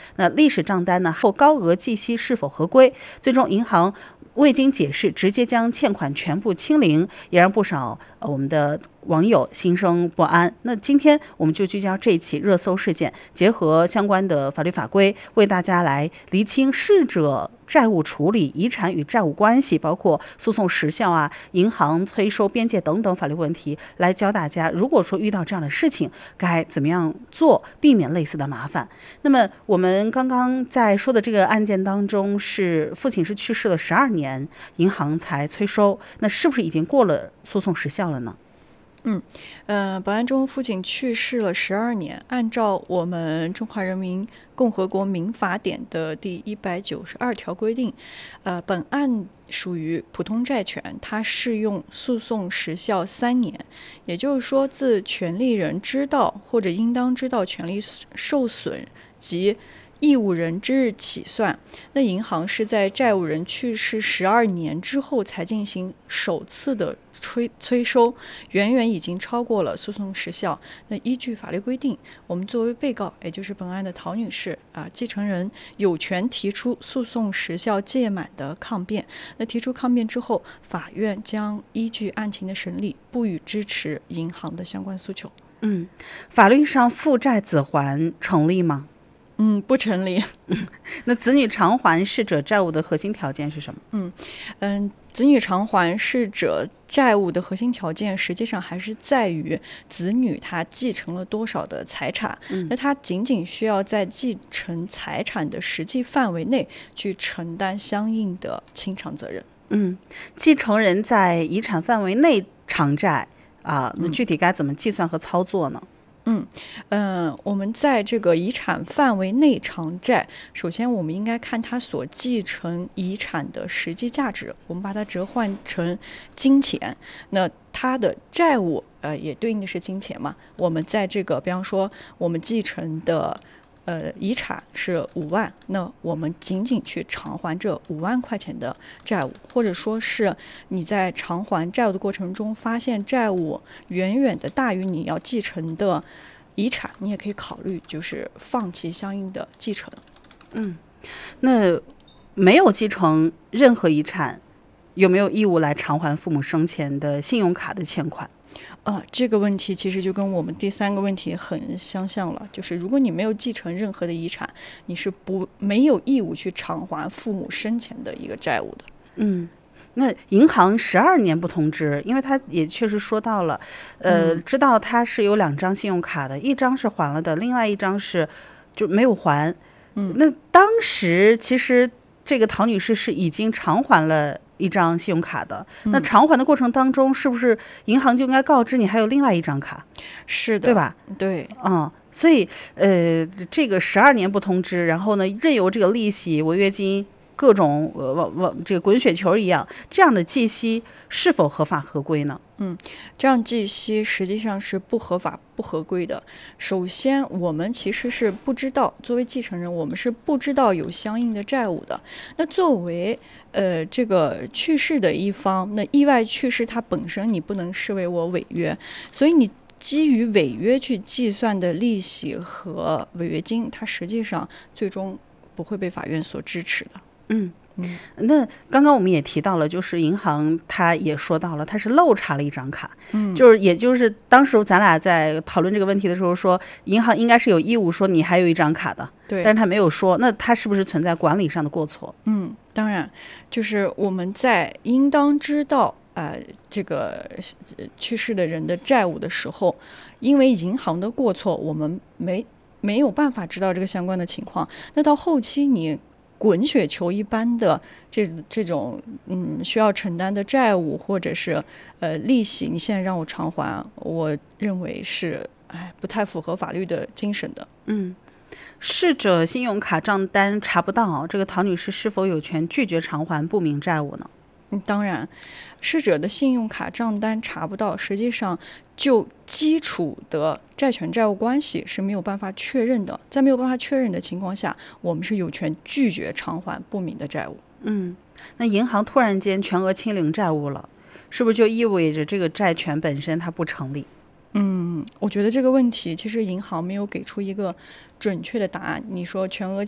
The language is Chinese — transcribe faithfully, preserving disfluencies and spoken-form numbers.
那历史账单呢后高额计息是否合规？最终银行未经解释，直接将欠款全部清零，也让不少、呃、我们的网友心生不安。那今天我们就聚焦这一起热搜事件，结合相关的法律法规，为大家来厘清逝者债务处理、遗产与债务关系，包括诉讼时效啊、银行催收边界等等法律问题，来教大家，如果说遇到这样的事情，该怎么样做，避免类似的麻烦。那么我们刚刚在说的这个案件当中，是父亲是去世了十二年，银行才催收，那是不是已经过了诉讼时效了呢？ 嗯，呃，本案中父亲去世了十二年，按照我们中华人民共和国民法典的第一百九十二条规定，呃，本案属于普通债权，它适用诉讼时效三年，也就是说，自权利人知道或者应当知道权利受损及义务人之日起算，那银行是在债务人去世十二年之后才进行首次的催催收，远远已经超过了诉讼时效。那依据法律规定，我们作为被告，也就是本案的陶女士啊，继承人有权提出诉讼时效届满的抗辩。那提出抗辩之后，法院将依据案情的审理，不予支持银行的相关诉求。 嗯，法律上父债子还成立吗？ 嗯，不成立。 那子女偿还逝者债务的核心条件是什么？ 嗯嗯，子女偿还逝者债务的核心条件，实际上还是在于子女他继承了多少的财产。嗯、那他仅仅需要在继承财产的实际范围内去承担相应的清偿责任。 嗯，继承人在遗产范围内偿债啊，那具体该怎么计算和操作呢？ 嗯嗯、呃，我们在这个遗产范围内偿债，首先我们应该看他所继承遗产的实际价值，我们把它折换成金钱，那他的债务呃也对应的是金钱嘛。我们在这个比方说我们继承的呃，遗产是五万，那我们仅仅去偿还这五万块钱的债务，或者说是你在偿还债务的过程中发现债务远远的大于你要继承的遗产，你也可以考虑就是放弃相应的继承。 嗯，那没有继承任何遗产，有没有义务来偿还父母生前的信用卡的欠款？ 啊，这个问题其实就跟我们第三个问题很相像了，就是如果你没有继承任何的遗产，你是不没有义务去偿还父母生前的一个债务的。 嗯，那银行十二年不通知，因为他也确实说到了，呃，嗯、知道他是有两张信用卡的，一张是还了的，另外一张是就没有还。嗯，那当时其实这个陶女士是已经偿还了一张信用卡的，那偿还的过程当中，是不是银行就应该告知你还有另外一张卡？ 是的， 对吧？ 对， 嗯，所以呃，这个十二年不通知，然后呢，任由这个利息、违约金各种呃往往这个滚雪球一样，这样的计息是否合法合规呢？ 嗯，这样计息实际上是不合法、不合规的。首先，我们其实是不知道，作为继承人，我们是不知道有相应的债务的。那作为呃这个去世的一方，那意外去世，它本身你不能视为我违约，所以你基于违约去计算的利息和违约金，它实际上最终不会被法院所支持的。 嗯。那刚刚我们也提到了，就是银行他也说到了，他是漏查了一张卡，嗯，就是也就是当时咱俩在讨论这个问题的时候说，银行应该是有义务说你还有一张卡的， 对， 但是他没有说，那他是不是存在管理上的过错？ 嗯，当然，就是我们在应当知道呃这个去世的人的债务的时候，因为银行的过错，我们没没有办法知道这个相关的情况，那到后期你滚雪球一般的这这种嗯需要承担的债务或者是呃利息，你现在让我偿还，我认为是哎不太符合法律的精神的。 嗯，逝者信用卡账单查不到，这个陶女士是否有权拒绝偿还不明债务呢？ 嗯，当然，逝者的信用卡账单查不到，实际上就基础的债权债务关系是没有办法确认的。在没有办法确认的情况下，我们是有权拒绝偿还不明的债务。 嗯，那银行突然间全额清零债务了，是不是就意味着这个债权本身它不成立？ 嗯，我觉得这个问题其实银行没有给出一个准确的答案。你说全额